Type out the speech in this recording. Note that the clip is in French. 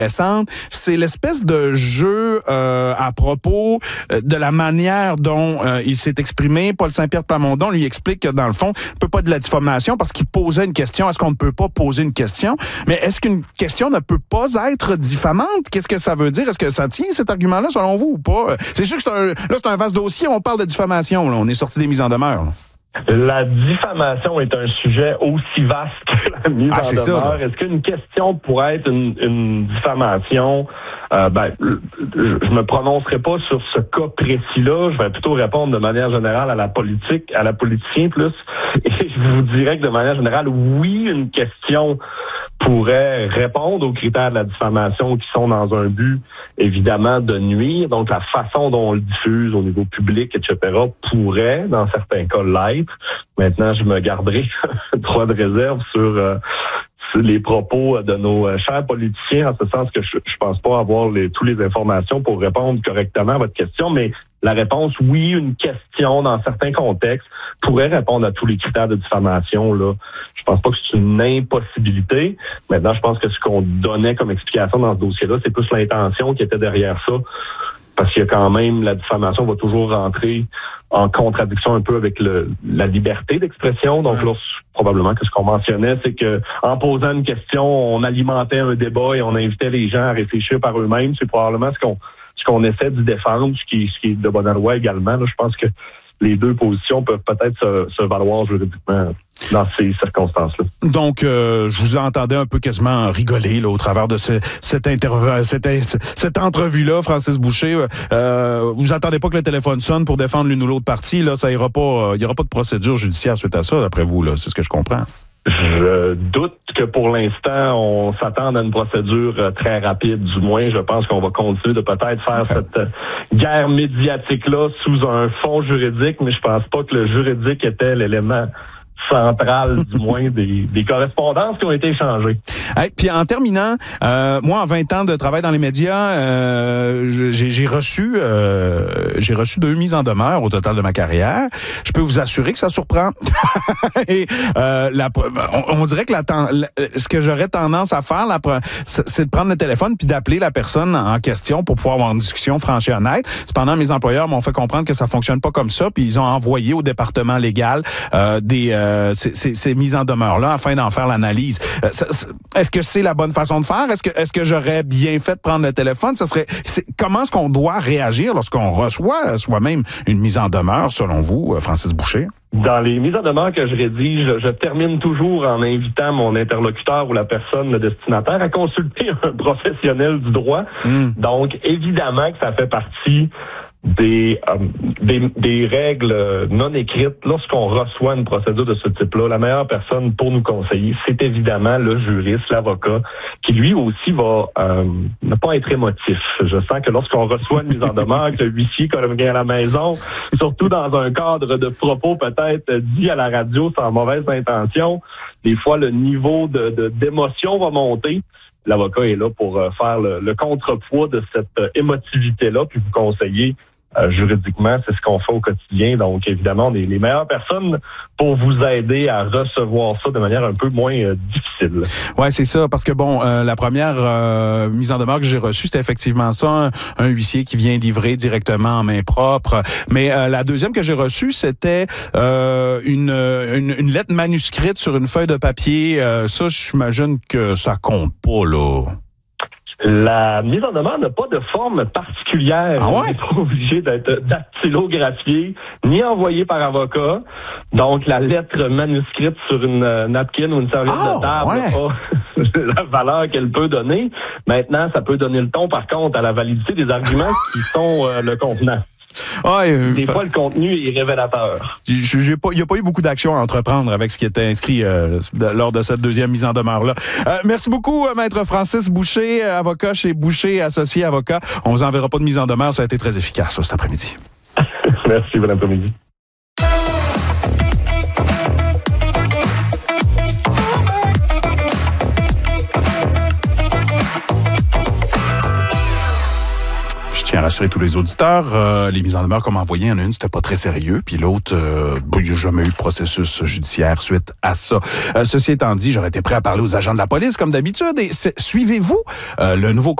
intéressante, c'est l'espèce de jeu à propos de la manière dont il s'est exprimé. Paul Saint-Pierre Plamondon lui explique que, dans le fond, il ne peut pas de la diffamation parce qu'il posait une question. Est-ce qu'on ne peut pas poser une question? Mais est-ce qu'une question ne peut pas être diffamante? Qu'est-ce que ça veut dire? Est-ce que ça tient, cet argument-là, selon vous, ou pas? C'est sûr que c'est un vaste dossier. On parle de diffamation. Là. On est sorti des mises en demeure. Là. La diffamation est un sujet aussi vaste que la mise en demeure. Est-ce qu'une question pourrait être une diffamation? Je me prononcerai pas sur ce cas précis-là. Je vais plutôt répondre de manière générale à la politicien plus. Et je vous dirais que de manière générale, oui, une question pourrait répondre aux critères de la diffamation qui sont dans un but, évidemment, de nuire. Donc, la façon dont on le diffuse au niveau public, etc., pourrait, dans certains cas, l'être. Maintenant, je me garderai droit de réserve sur les propos de nos chers politiciens, en ce sens que je pense pas avoir toutes les informations pour répondre correctement à votre question, mais la réponse, oui, une question dans certains contextes pourrait répondre à tous les critères de diffamation. Là, je pense pas que c'est une impossibilité. Maintenant, je pense que ce qu'on donnait comme explication dans ce dossier-là, c'est plus l'intention qui était derrière ça. Parce qu'il y a quand même, la diffamation va toujours rentrer en contradiction un peu avec la liberté d'expression. Donc là, probablement que ce qu'on mentionnait, c'est que en posant une question, on alimentait un débat et on invitait les gens à réfléchir par eux-mêmes. C'est probablement ce qu'on essaie de défendre, ce qui est de bonne loi également. Là, je pense que les deux positions peuvent peut-être se valoir juridiquement dans ces circonstances-là. Donc, je vous entendais un peu quasiment rigoler là, au travers de cette entrevue-là, Francis Boucher. Vous attendez pas que le téléphone sonne pour défendre l'une ou l'autre partie. Là, ça ira pas. Il y aura pas de procédure judiciaire suite à ça, d'après vous. Là, c'est ce que je comprends. Je doute que pour l'instant, on s'attende à une procédure très rapide. Du moins, je pense qu'on va continuer de peut-être faire cette guerre médiatique-là sous un fond juridique, mais je pense pas que le juridique était l'élément centrale, du moins, des correspondances qui ont été échangées. Hey, puis en terminant, moi, en 20 ans de travail dans les médias, j'ai reçu 2 mises en demeure au total de ma carrière. Je peux vous assurer que ça surprend. Et on dirait que ce que j'aurais tendance à faire, c'est de prendre le téléphone puis d'appeler la personne en question pour pouvoir avoir une discussion franche et honnête. Cependant, mes employeurs m'ont fait comprendre que ça fonctionne pas comme ça, puis ils ont envoyé au département légal ces mises en demeure-là afin d'en faire l'analyse. Est-ce que c'est la bonne façon de faire? Est-ce que j'aurais bien fait de prendre le téléphone? Comment est-ce qu'on doit réagir lorsqu'on reçoit soi-même une mise en demeure, selon vous, Francis Boucher? Dans les mises en demeure que je rédige, je termine toujours en invitant mon interlocuteur ou la personne, le destinataire, à consulter un professionnel du droit. Donc, évidemment que ça fait partie des règles non écrites. Lorsqu'on reçoit une procédure de ce type-là, la meilleure personne pour nous conseiller, c'est évidemment le juriste, l'avocat, qui lui aussi va ne pas être émotif. Je sens que lorsqu'on reçoit une mise en demeure, que le huissier comme vient à la maison, surtout dans un cadre de propos peut-être dit à la radio sans mauvaise intention, des fois le niveau d'émotion va monter. L'avocat est là pour faire le contrepoids de cette émotivité-là, puis vous conseiller juridiquement, c'est ce qu'on fait au quotidien. Donc, évidemment, on est les meilleures personnes pour vous aider à recevoir ça de manière un peu moins difficile. Ouais, c'est ça, parce que la première mise en demeure que j'ai reçue, c'était effectivement ça, un huissier qui vient livrer directement en main propre. Mais la deuxième que j'ai reçue, c'était une lettre manuscrite sur une feuille de papier. Ça, j'imagine que ça compte pas, là. La mise en demeure n'a pas de forme particulière. Ah ouais? On n'est pas obligé d'être dactylographié ni envoyé par avocat. Donc, la lettre manuscrite sur une napkin ou une serviette de table a la valeur qu'elle peut donner. Maintenant, ça peut donner le ton, par contre, à la validité des arguments qui sont le contenant. Des fois, le contenu est révélateur. Il n'y a pas eu beaucoup d'actions à entreprendre avec ce qui était inscrit lors de cette deuxième mise en demeure-là. Merci beaucoup, Maître Francis Boucher, avocat chez Boucher Associés Avocats. On vous enverra pas de mise en demeure. Ça a été très efficace, cet après-midi. Merci, bon après-midi. Je tiens à rassurer tous les auditeurs. Les mises en demeure comme envoyé, il y en a une, c'était pas très sérieux. Puis l'autre, il n'y a jamais eu de processus judiciaire suite à ça. Ceci étant dit, j'aurais été prêt à parler aux agents de la police comme d'habitude. Et suivez-vous le nouveau